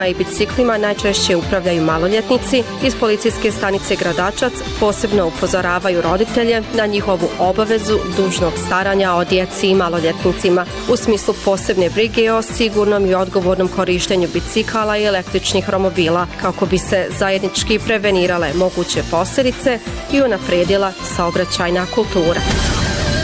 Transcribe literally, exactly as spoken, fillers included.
i biciklima najčešće upravljaju maloljetnici. Iz policijske stanice Gradačac posebno upozoravaju roditelje na njihovu obavezu dužnog staranja o djeci i maloljetnicima u smislu posebne brige o sigurnom i odgovornom korištenju bicikala i električnih romobila kako bi se zajednički prevenirale moguće posljedice i unaprijedila saobraćajna kultura.